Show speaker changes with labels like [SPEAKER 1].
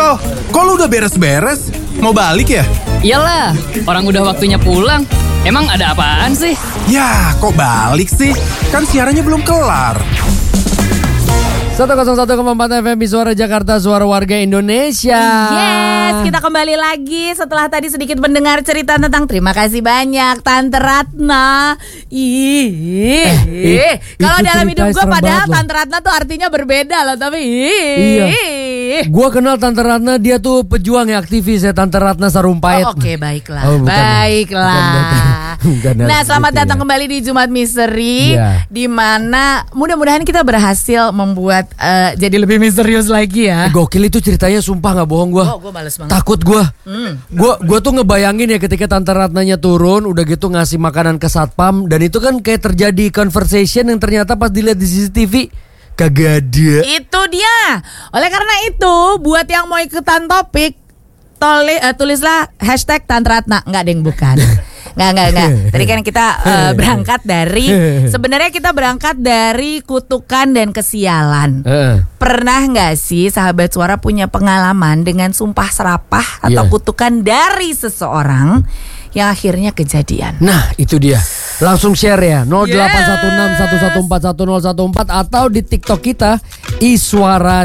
[SPEAKER 1] Kal, kok lu udah beres-beres? Mau balik ya?
[SPEAKER 2] Iyalah, orang udah waktunya pulang. Emang ada apaan sih?
[SPEAKER 1] Ya, kok balik sih? Kan siarannya belum kelar.
[SPEAKER 3] 101,4 FM Suara Jakarta, suara warga Indonesia.
[SPEAKER 4] Yes, kita kembali lagi setelah tadi sedikit mendengar cerita tentang terima kasih banyak Tante Ratna. Kalau dalam hidup gue padahal Tante Ratna tuh artinya berbeda loh, tapi
[SPEAKER 3] Iya. Gua kenal Tante Ratna, dia tuh pejuang ya, aktivis ya, Tante Ratna Sarumpait.
[SPEAKER 4] Oke, baiklah.
[SPEAKER 3] Oh, bukan.
[SPEAKER 4] Baiklah.
[SPEAKER 3] Bukan
[SPEAKER 4] Nah, selamat
[SPEAKER 3] gitu
[SPEAKER 4] datang
[SPEAKER 3] ya.
[SPEAKER 4] kembali di Jumat Misteri,
[SPEAKER 3] Iya.
[SPEAKER 4] di mana mudah-mudahan kita berhasil membuat jadi lebih misterius lagi ya.
[SPEAKER 3] Gokil itu ceritanya, sumpah nggak bohong gua.
[SPEAKER 4] Oh, gue males banget.
[SPEAKER 3] Takut gua. Gua tuh ngebayangin ya ketika Tante Ratnanya turun, udah gitu ngasih makanan ke satpam, dan itu kan kayak terjadi conversation yang ternyata pas dilihat di CCTV kagak ada.
[SPEAKER 4] Itu dia. Oleh karena itu, buat yang mau ikutan topik, tulislah hashtag Tante Ratna. Enggak, deng, bukan. Enggak. Tadi kan kita berangkat dari, sebenarnya kita berangkat dari kutukan dan kesialan. Pernah nggak sih sahabat suara punya pengalaman dengan sumpah serapah atau
[SPEAKER 3] Iya.
[SPEAKER 4] kutukan dari seseorang yang akhirnya kejadian?
[SPEAKER 3] Nah, itu dia. Langsung share ya 0816 1141 1014 atau di TikTok kita Iswara